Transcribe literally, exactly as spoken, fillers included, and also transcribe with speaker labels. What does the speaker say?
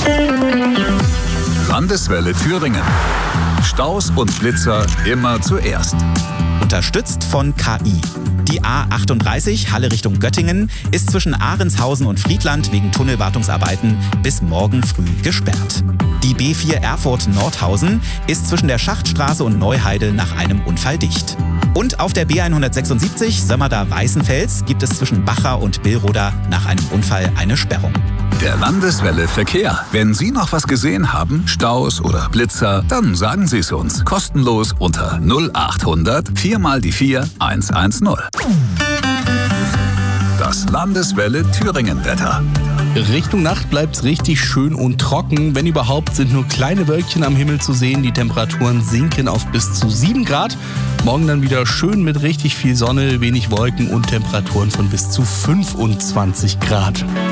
Speaker 1: Landeswelle Thüringen. Staus und Blitzer immer zuerst.
Speaker 2: Unterstützt von K I. Die A achtunddreißig Halle Richtung Göttingen ist zwischen Ahrenshausen und Friedland wegen Tunnelwartungsarbeiten bis morgen früh gesperrt. Die B vier Erfurt-Nordhausen ist zwischen der Schachtstraße und Neuheide nach einem Unfall dicht. Und auf der B hundertsechsundsiebzig Sömmerda-Weißenfels gibt es zwischen Bacha und Billroda nach einem Unfall eine Sperrung.
Speaker 1: Der Landeswelle Verkehr. Wenn Sie noch was gesehen haben, Staus oder Blitzer, dann sagen Sie es uns. Kostenlos unter null achthundert vier mal die vier hundertzehn. Das Landeswelle Thüringen-Wetter.
Speaker 3: Richtung Nacht bleibt's richtig schön und trocken. Wenn überhaupt, sind nur kleine Wölkchen am Himmel zu sehen. Die Temperaturen sinken auf bis zu sieben Grad. Morgen dann wieder schön mit richtig viel Sonne, wenig Wolken und Temperaturen von bis zu fünfundzwanzig Grad.